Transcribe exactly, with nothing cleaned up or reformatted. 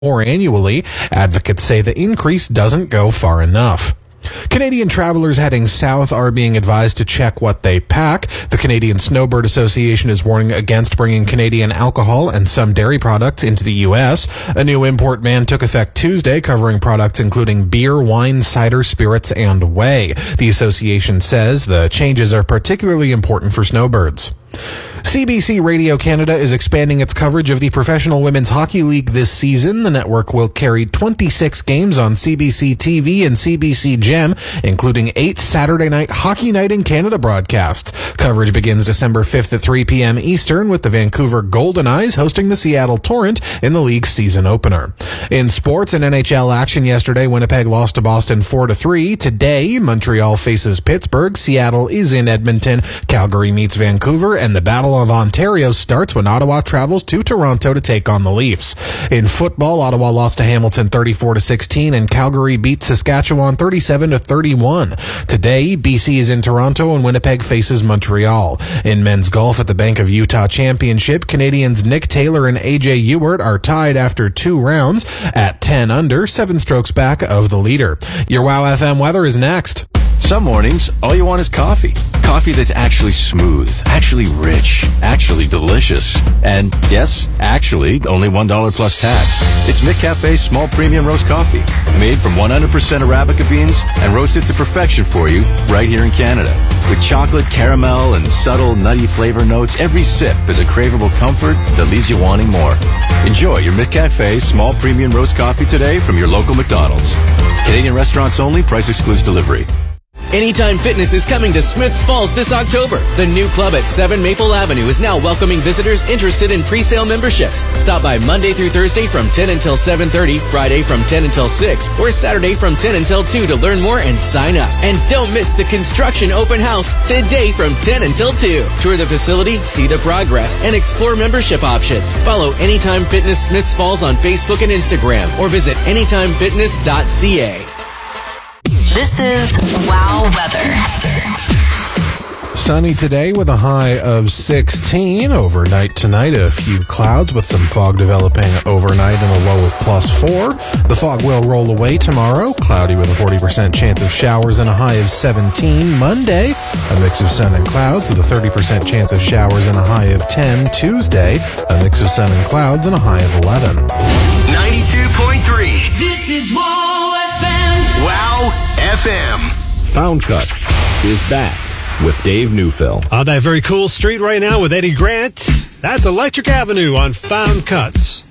more annually. Advocates say the increase doesn't go far enough. Canadian travelers heading south are being advised to check what they pack. The Canadian Snowbird Association is warning against bringing Canadian alcohol and some dairy products into the U S. A new import ban took effect Tuesday, covering products including beer, wine, cider, spirits, and whey. The association says the changes are particularly important for snowbirds. C B C Radio Canada is expanding its coverage of the Professional Women's Hockey League this season. The network will carry twenty-six games on C B C T V and C B C Gem, including eight Saturday night Hockey Night in Canada broadcasts. Coverage begins December fifth at three p.m. Eastern, with the Vancouver Golden Eyes hosting the Seattle Torrent in the league's season opener. In sports and N H L action yesterday, Winnipeg lost to Boston four to three. Today, Montreal faces Pittsburgh, Seattle is in Edmonton, Calgary meets Vancouver, and the Battle of Ontario starts when Ottawa travels to Toronto to take on the Leafs. In football, Ottawa lost to Hamilton thirty-four to sixteen, and Calgary beat Saskatchewan thirty-seven to thirty-one. Today, B C is in Toronto and Winnipeg faces Montreal. In men's golf at the Bank of Utah Championship, Canadians Nick Taylor and A J Ewart are tied after two rounds at ten under, seven strokes back of the leader. Your Wow F M weather is next. Some mornings, all you want is coffee. Coffee that's actually smooth, actually rich, actually delicious. And yes, actually, only one dollar plus tax. It's McCafe's small premium roast coffee, made from one hundred percent Arabica beans and roasted to perfection for you right here in Canada. With chocolate, caramel, and subtle nutty flavor notes, every sip is a craveable comfort that leaves you wanting more. Enjoy your McCafe small premium roast coffee today from your local McDonald's. Canadian restaurants only, price excludes delivery. Anytime Fitness is coming to Smiths Falls this October. The new club at seven Maple Avenue is now welcoming visitors interested in pre-sale memberships. Stop by Monday through Thursday from ten until seven thirty, Friday from ten until six, or Saturday from ten until two to learn more and sign up. And don't miss the construction open house today from ten until two. Tour the facility, see the progress, and explore membership options. Follow Anytime Fitness Smiths Falls on Facebook and Instagram, or visit anytime fitness dot c a. This is Wow Weather. Sunny today with a high of sixteen. Overnight tonight, a few clouds with some fog developing overnight and a low of plus four. The fog will roll away tomorrow. Cloudy with a forty percent chance of showers and a high of seventeen. Monday, a mix of sun and clouds with a thirty percent chance of showers and a high of ten. Tuesday, a mix of sun and clouds and a high of eleven. ninety-two point three. This is Wow F M. Wow F M. Found Cuts is back with Dave Neufeld. On that very cool street right now with Eddie Grant, that's Electric Avenue on Found Cuts.